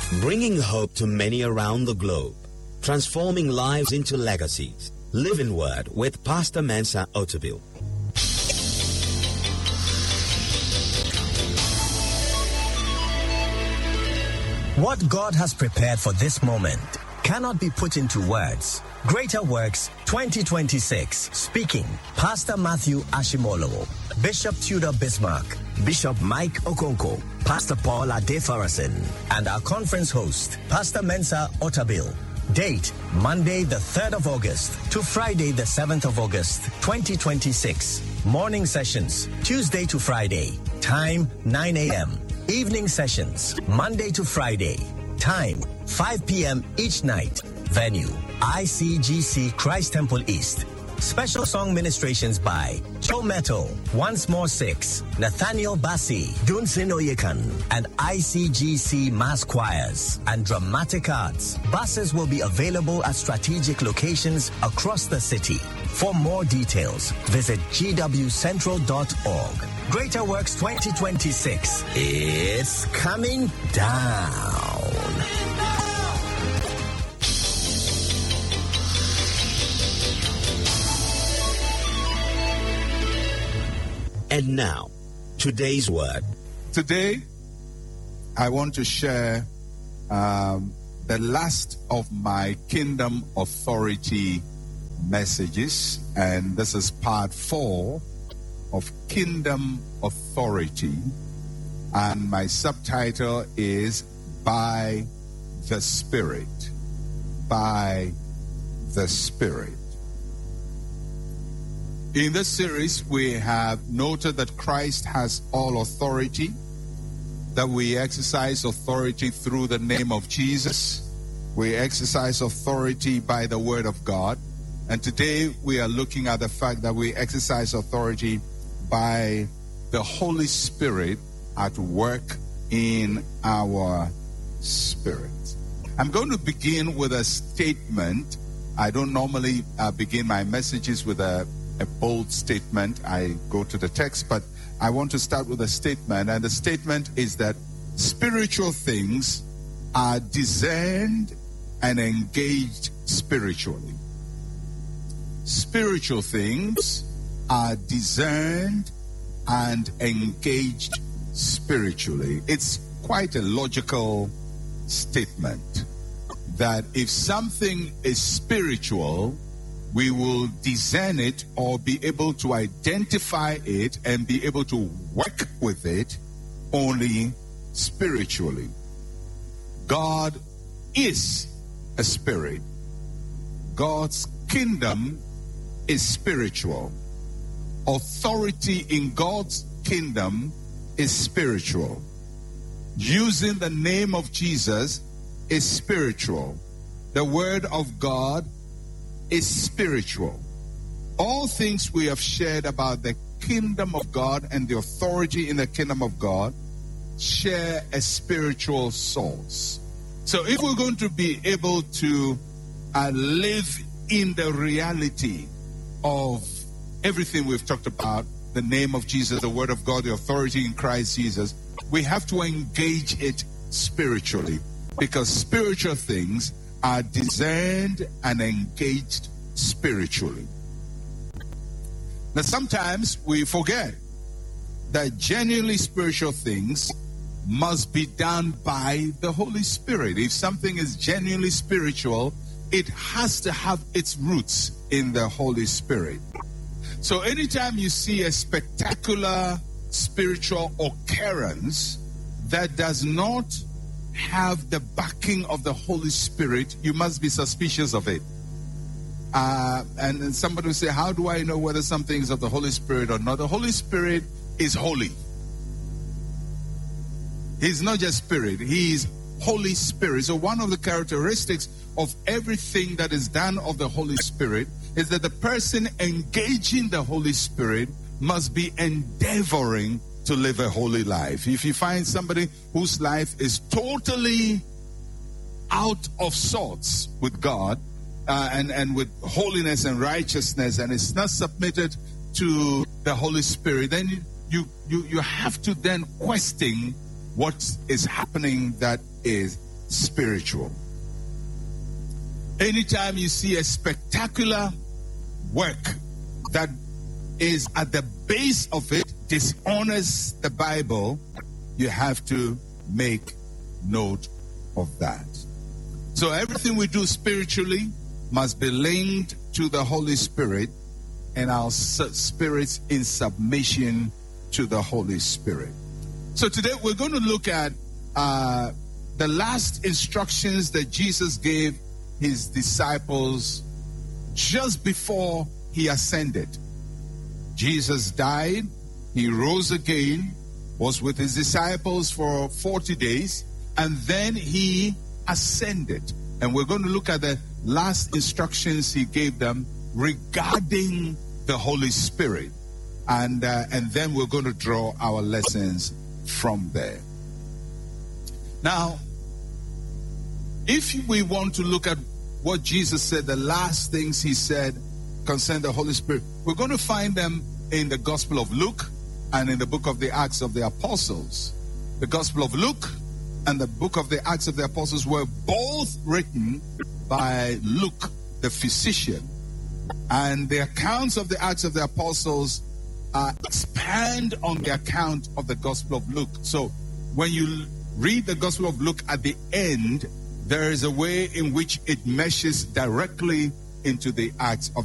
bringing hope to many around the globe, transforming lives into legacies. Living Word with Pastor Mensa Otabil. What God has prepared for this moment cannot be put into words. Greater Works 2026. Speaking, Pastor Matthew Ashimolowo, Bishop Tudor Bismarck, Bishop Mike Okonko, Pastor Paul Adefarasin, and our conference host, Pastor Mensa Otabil. Date, Monday the 3rd of August to Friday the 7th of August, 2026. Morning sessions, Tuesday to Friday. Time, 9 a.m. Evening sessions, Monday to Friday. Time, 5 p.m. each night. Venue, ICGC Christ Temple East. Special song ministrations by Chometo, Once More 6, Nathaniel Bassi, Dunsin Oyekan, and ICGC Mass Choirs and Dramatic Arts. Buses will be available at strategic locations across the city. For more details, visit gwcentral.org. Greater Works 2026 is coming down. And now, today's word. Today, I want to share the last of my Kingdom Authority messages, and this is part 4 of Kingdom Authority, and my subtitle is By the Spirit. By the Spirit. In this series, we have noted that Christ has all authority, that we exercise authority through the name of Jesus. We exercise authority by the word of God. And today we are looking at the fact that we exercise authority by the Holy Spirit at work in our spirit. I'm going to begin with a statement. I don't normally begin my messages with a bold statement. I go to the text, but I want to start with a statement, and the statement is that spiritual things are discerned and engaged spiritually. Spiritual things are discerned and engaged spiritually. It's quite a logical statement that if something is spiritual, we will discern it or be able to identify it and be able to work with it only spiritually. God is a spirit. God's kingdom is spiritual. Authority in God's kingdom is spiritual. Using the name of Jesus is spiritual. The word of God is spiritual. All things we have shared about the kingdom of God and the authority in the kingdom of God share a spiritual source. So if we're going to be able to live in the reality of everything we've talked about, the name of Jesus, the word of God, the authority in Christ Jesus, we have to engage it spiritually, because spiritual things are discerned and engaged spiritually. Now, sometimes we forget that genuinely spiritual things must be done by the Holy Spirit. If something is genuinely spiritual, it has to have its roots in the Holy Spirit. So anytime you see a spectacular spiritual occurrence that does not have the backing of the Holy Spirit, you must be suspicious of it. And somebody will say, how do I know whether something is of the Holy Spirit or not? The Holy Spirit is holy. He's not just spirit, he is Holy Spirit. So one of the characteristics of everything that is done of the Holy Spirit is that the person engaging the Holy Spirit must be endeavoring to live a holy life. If you find somebody whose life is totally out of sorts with God and with holiness and righteousness, and is not submitted to the Holy Spirit, then you have to then question what is happening that is spiritual. Anytime you see a spectacular work that is at the base of it dishonors the Bible, you have to make note of that. So everything we do spiritually must be linked to the Holy Spirit and our spirits in submission to the Holy Spirit. So today we're going to look at the last instructions that Jesus gave his disciples just before he ascended. Jesus died, he rose again, was with his disciples for 40 days, and then he ascended. And we're going to look at the last instructions he gave them regarding the Holy Spirit. And then we're going to draw our lessons from there. Now, if we want to look at what Jesus said, the last things he said concerning the Holy Spirit, we're going to find them in the Gospel of Luke and in the book of the Acts of the Apostles. The Gospel of Luke and the book of the Acts of the Apostles were both written by Luke, the physician. And the accounts of the Acts of the Apostles expand on the account of the Gospel of Luke. So when you read the Gospel of Luke at the end, there is a way in which it meshes directly into the Acts of